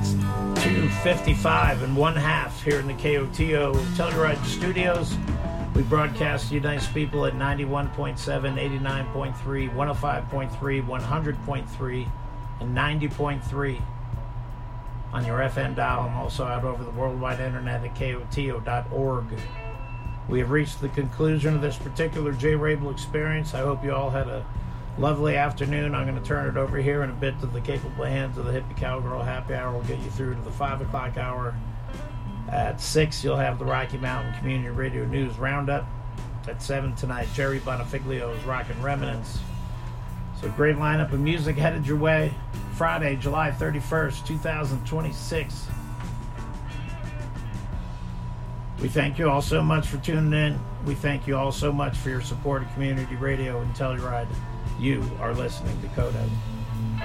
2:55 and 1/2 here in the KOTO Telluride Studios. We broadcast to you nice people at 91.7, 89.3, 105.3, 100.3, and 90.3 on your FM dial, and also out over the worldwide internet at KOTO.org. We have reached the conclusion of this particular Jay Rabel experience. I hope you all had a lovely afternoon. I'm going to turn it over here in a bit to the capable hands of the Hippie Cowgirl Happy Hour. We'll get you through to the 5 o'clock hour. At 6, you'll have the Rocky Mountain Community Radio News Roundup. At 7 tonight, Jerry Bonafiglio's Rockin' Remnants. So great lineup of music headed your way. Friday, July 31st, 2026. We thank you all so much for tuning in. We thank you all so much for your support of community radio in Telluride. You are listening to KOTO.